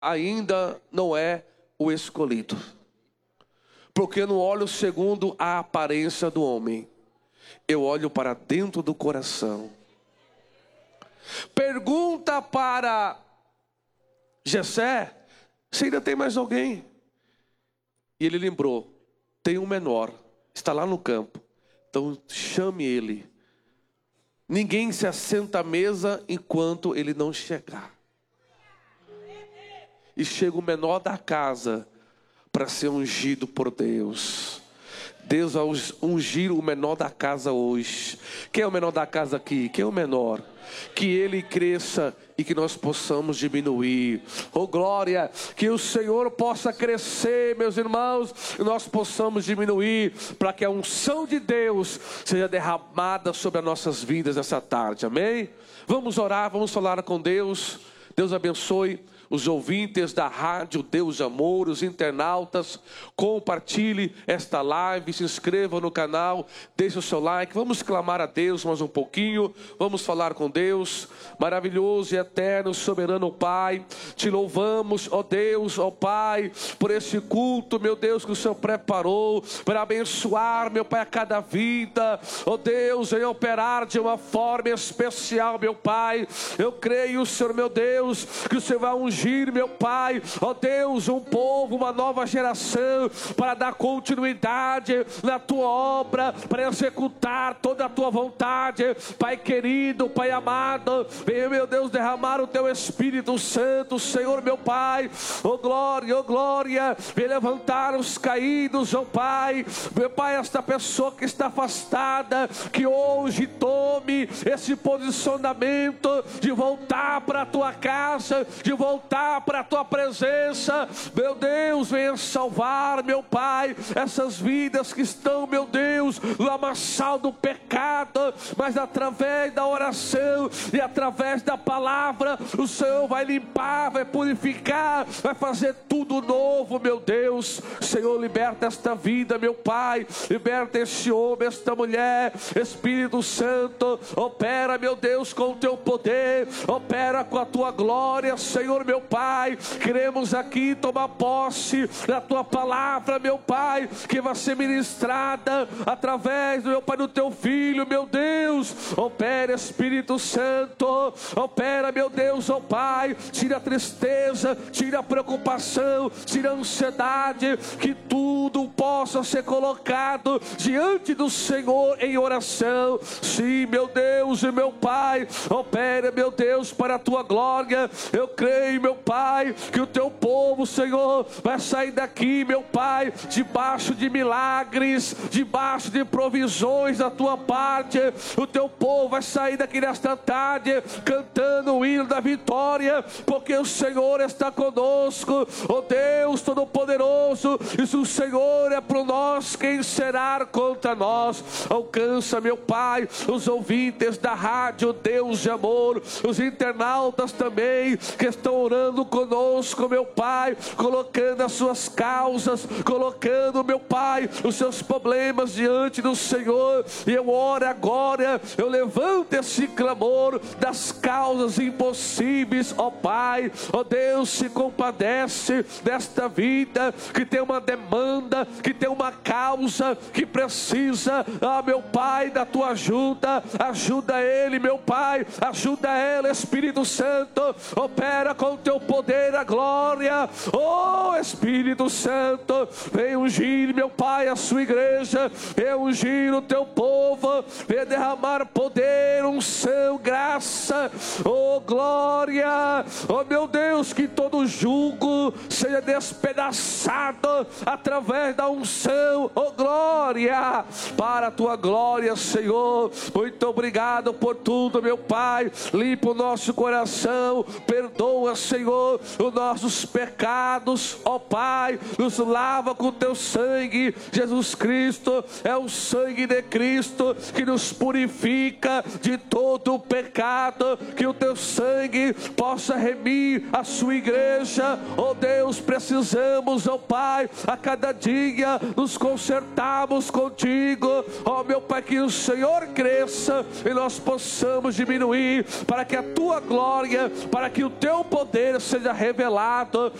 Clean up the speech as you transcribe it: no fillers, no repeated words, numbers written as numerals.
ainda não é o escolhido. Porque eu não olho segundo a aparência do homem, eu olho para dentro do coração. Pergunta para Jessé se ainda tem mais alguém. E ele lembrou, tem um menor, está lá no campo, então chame ele. Ninguém se assenta à mesa enquanto ele não chegar. E chega o menor da casa para ser ungido por Deus. Deus vai ungir o menor da casa hoje. Quem é o menor da casa aqui? Quem é o menor? Que ele cresça e que nós possamos diminuir. Oh glória, que o Senhor possa crescer, meus irmãos, e nós possamos diminuir, para que a unção de Deus seja derramada sobre as nossas vidas essa tarde, amém? Vamos orar, vamos falar com Deus. Deus abençoe os ouvintes da rádio Deus de Amor, os internautas. Compartilhe esta live, se inscreva no canal, deixe o seu like. Vamos clamar a Deus mais um pouquinho, vamos falar com Deus. Maravilhoso e eterno, soberano Pai, te louvamos, ó Deus, ó Pai, por esse culto, meu Deus, que o Senhor preparou para abençoar, meu Pai, a cada vida, ó Deus, em operar de uma forma especial, meu Pai. Eu creio, Senhor, meu Deus, que o Senhor vai ungir, meu Pai, ó Deus, um povo, uma nova geração, para dar continuidade na tua obra, para executar toda a tua vontade. Pai querido, Pai amado, venha, meu Deus, derramar o teu Espírito Santo, Senhor, meu Pai. Oh glória, vem levantar os caídos, oh Pai. Meu Pai, esta pessoa que está afastada, que hoje tome esse posicionamento de voltar para a tua casa, de voltar para a tua presença. Meu Deus, venha salvar, meu Pai, essas vidas que estão, meu Deus, no lamaçal do pecado, mas através da oração e através da palavra, o Senhor vai limpar, vai purificar, vai fazer tudo novo, meu Deus. Senhor, liberta esta vida, meu Pai, liberta este homem, esta mulher. Espírito Santo, opera, meu Deus, com o teu poder, opera com a tua glória, Senhor, meu Pai. Queremos aqui tomar posse da tua palavra, meu Pai, que vai ser ministrada através, meu Pai, do teu Filho, meu Deus. Opera, Espírito Santo, opera, meu Deus, ó Pai. Tira a tristeza, tira a preocupação, tira a ansiedade, que tudo possa ser colocado diante do Senhor em oração. Sim, meu Deus e meu Pai, opera, meu Deus, para a tua glória. Eu creio, meu Pai, que o teu povo, Senhor, vai sair daqui, meu Pai, debaixo de milagres, debaixo de provisões da tua parte. O teu povo vai sair daqui nesta tarde cantando o hino da vitória, porque o Senhor está conosco. Oh Deus Todo-Poderoso, e se o Senhor é por nós, quem será contra nós? Alcança, meu Pai, os ouvintes da rádio Deus de Amor, os internautas também, que estão orando conosco, meu Pai, colocando as suas causas, colocando, meu Pai, os seus problemas diante do Senhor. E eu oro agora, eu levanto esse clamor das causas impossíveis, ó Pai. Ó Deus, se compadece desta vida que tem uma demanda, que tem uma causa, que precisa, meu Pai, da tua ajuda. Ajuda ele, meu Pai, ajuda ela, Espírito Santo. Opera com o teu poder a glória. Oh Espírito Santo, vem ungir, meu Pai, a sua igreja, vem ungir o teu povo, vem derramar poder, unção, graça. Oh glória, oh meu Deus, que todo jugo seja despedaçado através da unção. Oh glória, para a tua glória, Senhor. Muito obrigado por tudo, meu Pai. Limpa o nosso coração, perdoa, Senhor, os nossos pecados, ó Pai. Nos lava com teu sangue. Jesus Cristo é o sangue de Cristo que nos purifica de todo o pecado. Que o teu sangue possa remir a sua igreja. Oh Deus, precisamos, ó Pai, a cada dia nos consertarmos contigo. Ó meu Pai, que o Senhor cresça e nós possamos diminuir, para que a tua glória, para que o teu poder poder seja revelado